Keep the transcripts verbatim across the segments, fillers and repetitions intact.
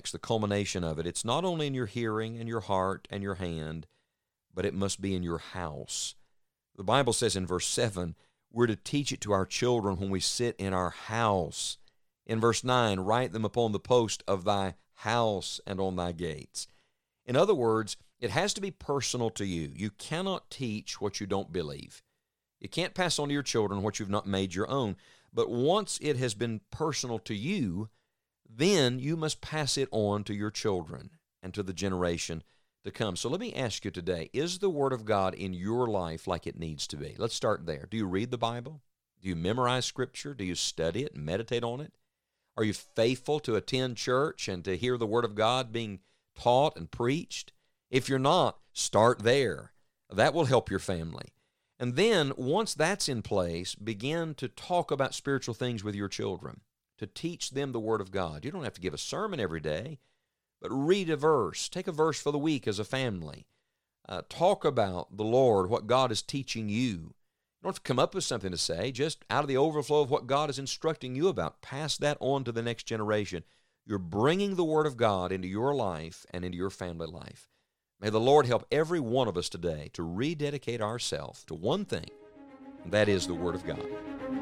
climax, the culmination of it. It's not only in your hearing and your heart and your hand, but it must be in your house. The Bible says in verse seven, we're to teach it to our children when we sit in our house. In verse nine, write them upon the post of thy house and on thy gates. In other words, it has to be personal to you. You cannot teach what you don't believe. You can't pass on to your children what you've not made your own. But once it has been personal to you, then you must pass it on to your children and to the generation to come. So let me ask you today, is the Word of God in your life like it needs to be? Let's start there. Do you read the Bible? Do you memorize Scripture? Do you study it and meditate on it? Are you faithful to attend church and to hear the Word of God being taught and preached? If you're not, start there. That will help your family. And then, once that's in place, begin to talk about spiritual things with your children, to teach them the Word of God. You don't have to give a sermon every day, but read a verse. Take a verse for the week as a family. Uh, talk about the Lord, what God is teaching you. You don't have to come up with something to say. Just out of the overflow of what God is instructing you about, pass that on to the next generation. You're bringing the Word of God into your life and into your family life. May the Lord help every one of us today to rededicate ourselves to one thing, and that is the Word of God.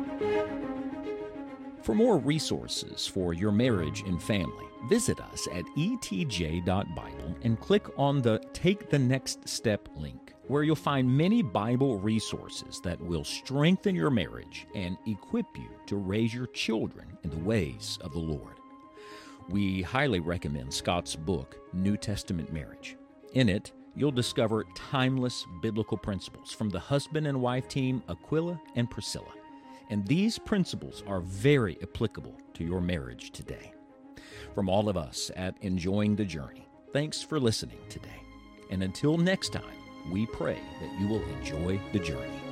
For more resources for your marriage and family, visit us at e t j dot bible and click on the Take the Next Step link, where you'll find many Bible resources that will strengthen your marriage and equip you to raise your children in the ways of the Lord. We highly recommend Scott's book, New Testament Marriage. In it, you'll discover timeless biblical principles from the husband and wife team Aquila and Priscilla. And these principles are very applicable to your marriage today. From all of us at Enjoying the Journey, thanks for listening today. And until next time, we pray that you will enjoy the journey.